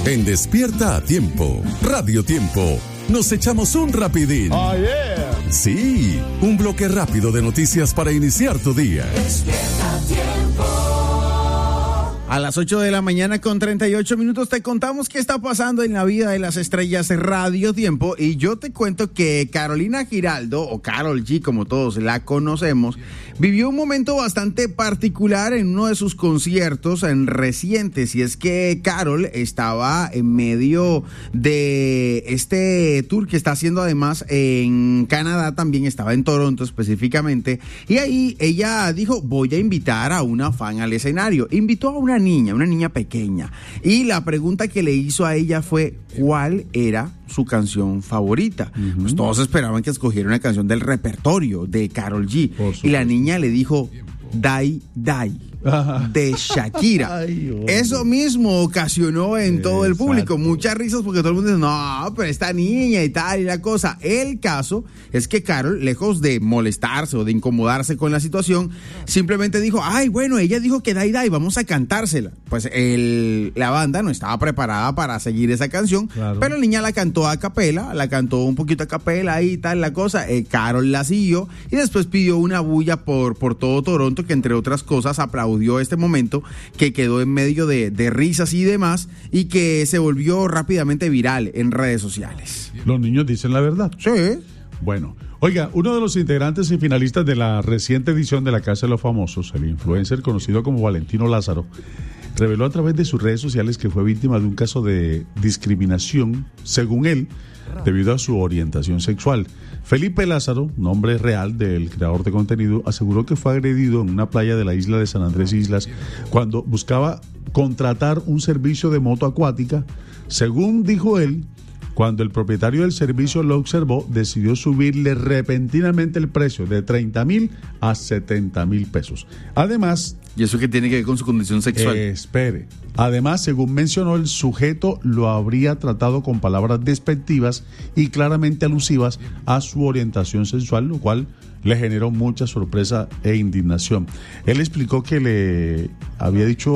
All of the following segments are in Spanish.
En Despierta a Tiempo, Radio Tiempo, nos echamos un rapidín. Oh, yeah. Sí, un bloque rápido de noticias para iniciar tu día. Despierta a Tiempo. A las 8 de la mañana con 38 minutos te contamos qué está pasando en la vida de las estrellas Radio Tiempo, y yo te cuento que Carolina Giraldo, o Karol G como todos la conocemos, vivió un momento bastante particular en uno de sus conciertos recientes, y es que Karol estaba en medio de este tour que está haciendo además en Canadá, también estaba en Toronto específicamente, y ahí ella dijo: voy a invitar a una fan al escenario. Invitó a una niña pequeña, y la pregunta que le hizo a ella fue ¿cuál era su canción favorita? Pues todos esperaban que escogiera una canción del repertorio de Karol G, y la niña le dijo Die Die de Shakira. Ay, eso mismo ocasionó en todo el público muchas risas, porque todo el mundo dice: no, pero esta niña y tal y la cosa. El caso es que Karol, lejos de molestarse o de incomodarse con la situación, simplemente dijo: ay, bueno, ella dijo que Die Die, vamos a cantársela. Pues la banda no estaba preparada para seguir esa canción, claro, pero la niña la cantó a capela, la cantó un poquito a capela y tal la cosa. Karol la siguió y después pidió una bulla por todo Toronto, que entre otras cosas aplaudió este momento, que quedó en medio de risas y demás, y que se volvió rápidamente viral en redes sociales. Los niños dicen la verdad. Sí. Bueno, oiga, uno de los integrantes y finalistas de la reciente edición de La Casa de los Famosos, el influencer conocido como Valentino Lázaro, reveló a través de sus redes sociales que fue víctima de un caso de discriminación, según él, debido a su orientación sexual. Felipe Lázaro, nombre real del creador de contenido, aseguró que fue agredido en una playa de la isla de San Andrés Islas cuando buscaba contratar un servicio de moto acuática. Según dijo él, cuando el propietario del servicio lo observó, decidió subirle repentinamente el precio de 30,000 a 70,000 pesos. Además... ¿Y eso qué tiene que ver con su condición sexual? Espere. Además, según mencionó, el sujeto lo habría tratado con palabras despectivas y claramente alusivas a su orientación sexual, lo cual le generó mucha sorpresa e indignación. Él explicó que le había dicho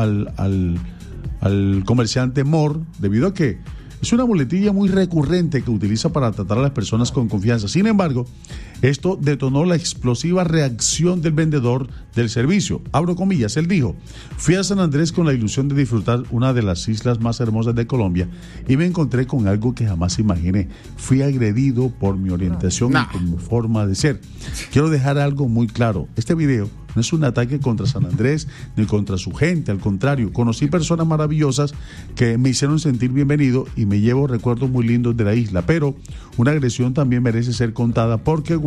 al comerciante Mor, debido a que es una muletilla muy recurrente que utiliza para tratar a las personas con confianza. Sin embargo, esto detonó la explosiva reacción del vendedor del servicio. Abro comillas, él dijo: fui a San Andrés con la ilusión de disfrutar una de las islas más hermosas de Colombia y me encontré con algo que jamás imaginé. Fui agredido por mi orientación y por mi forma de ser. Quiero dejar algo muy claro. Este video no es un ataque contra San Andrés ni contra su gente, al contrario, conocí personas maravillosas que me hicieron sentir bienvenido y me llevo recuerdos muy lindos de la isla, pero una agresión también merece ser contada porque